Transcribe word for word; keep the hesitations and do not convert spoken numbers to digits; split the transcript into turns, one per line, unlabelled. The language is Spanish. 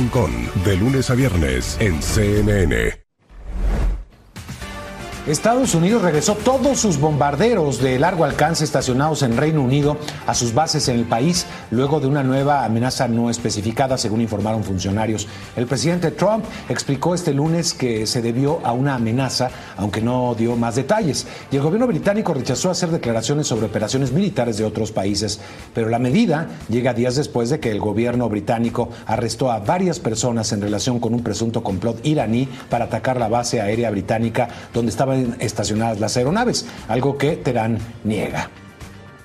Rincón, de lunes a viernes en C N N.
Estados Unidos regresó todos sus bombarderos de largo alcance estacionados en Reino Unido a sus bases en el país luego de una nueva amenaza no especificada, según informaron funcionarios. El presidente Trump explicó este lunes que se debió a una amenaza, aunque no dio más detalles. Y el gobierno británico rechazó hacer declaraciones sobre operaciones militares de otros países. Pero la medida llega días después de que el gobierno británico arrestó a varias personas en relación con un presunto complot iraní para atacar la base aérea británica donde estaban estacionadas las aeronaves, algo que Teherán niega.